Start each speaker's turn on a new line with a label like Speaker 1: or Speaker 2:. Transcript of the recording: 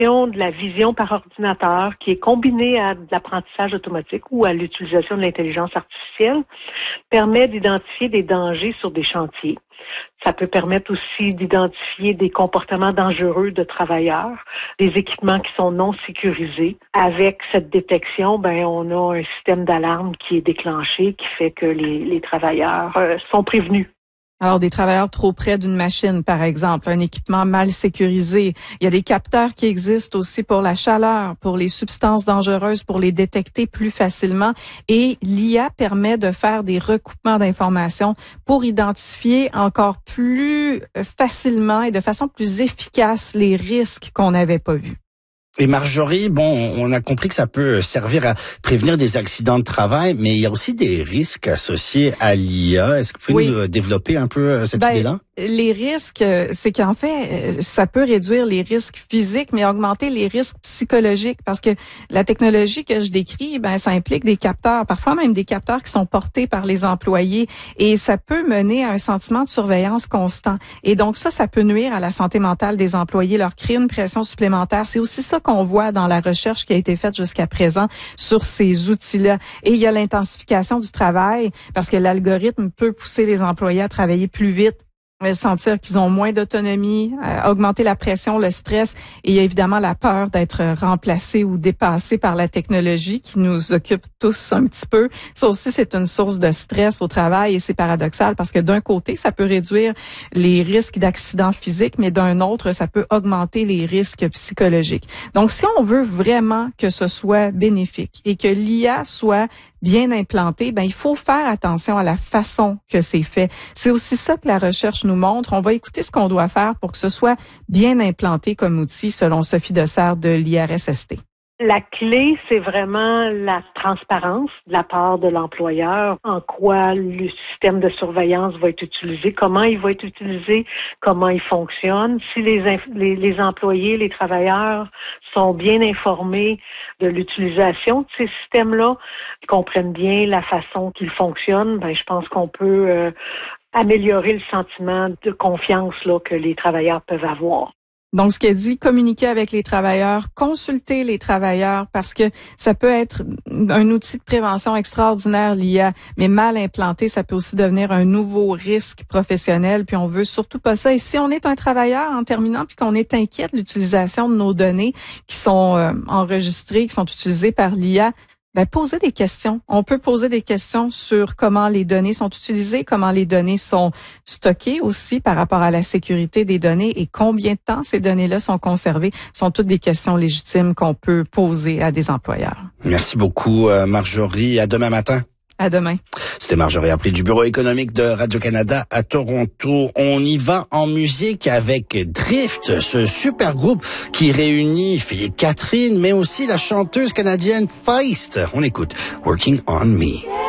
Speaker 1: de la vision par ordinateur qui est combinée à de l'apprentissage automatique ou à l'utilisation de l'intelligence artificielle permet d'identifier des dangers sur des chantiers. Ça peut permettre aussi d'identifier des comportements dangereux de travailleurs, des équipements qui sont non sécurisés. Avec cette détection, on a un système d'alarme qui est déclenché, qui fait que les travailleurs sont prévenus.
Speaker 2: Alors, des travailleurs trop près d'une machine, par exemple, un équipement mal sécurisé. Il y a des capteurs qui existent aussi pour la chaleur, pour les substances dangereuses, pour les détecter plus facilement. Et l'IA permet de faire des recoupements d'informations pour identifier encore plus facilement et de façon plus efficace les risques qu'on n'avait pas vus.
Speaker 3: Et Marjorie, on a compris que ça peut servir à prévenir des accidents de travail, mais il y a aussi des risques associés à l'IA. Est-ce que vous pouvez nous développer un peu cette idée-là?
Speaker 2: Les risques, c'est qu'en fait, ça peut réduire les risques physiques, mais augmenter les risques psychologiques, parce que la technologie que je décris, ça implique des capteurs, parfois même des capteurs qui sont portés par les employés, et ça peut mener à un sentiment de surveillance constant. Et donc ça peut nuire à la santé mentale des employés, leur créer une pression supplémentaire. C'est aussi ça qu'on voit dans la recherche qui a été faite jusqu'à présent sur ces outils-là. Et il y a l'intensification du travail, parce que l'algorithme peut pousser les employés à travailler plus vite, sentir qu'ils ont moins d'autonomie, augmenter la pression, le stress, et il y a évidemment la peur d'être remplacé ou dépassé par la technologie qui nous occupe tous un petit peu. Ça aussi, c'est une source de stress au travail et c'est paradoxal parce que d'un côté, ça peut réduire les risques d'accidents physiques, mais d'un autre, ça peut augmenter les risques psychologiques. Donc, si on veut vraiment que ce soit bénéfique et que l'IA soit bien implanté, il faut faire attention à la façon que c'est fait. C'est aussi ça que la recherche nous montre. On va écouter ce qu'on doit faire pour que ce soit bien implanté comme outil, selon Sophie Dessert de l'IRSST.
Speaker 1: La clé, c'est vraiment la transparence de la part de l'employeur, en quoi le système de surveillance va être utilisé, comment il va être utilisé, comment il fonctionne. Si les employés, les travailleurs sont bien informés de l'utilisation de ces systèmes-là, comprennent bien la façon qu'ils fonctionnent, je pense qu'on peut améliorer le sentiment de confiance que les travailleurs peuvent avoir.
Speaker 2: Donc, ce qu'elle dit, communiquer avec les travailleurs, consulter les travailleurs, parce que ça peut être un outil de prévention extraordinaire, l'IA, mais mal implanté, ça peut aussi devenir un nouveau risque professionnel, puis on veut surtout pas ça. Et si on est un travailleur en terminant, puis qu'on est inquiet de l'utilisation de nos données qui sont enregistrées, qui sont utilisées par l'IA, poser des questions. On peut poser des questions sur comment les données sont utilisées, comment les données sont stockées aussi par rapport à la sécurité des données et combien de temps ces données-là sont conservées. Ce sont toutes des questions légitimes qu'on peut poser à des employeurs.
Speaker 3: Merci beaucoup, Marjorie. À demain matin.
Speaker 2: À demain.
Speaker 3: C'était Marjorie April du Bureau économique de Radio-Canada à Toronto. On y va en musique avec Drift, ce super groupe qui réunit Philippe Catherine, mais aussi la chanteuse canadienne Feist. On écoute Working on Me.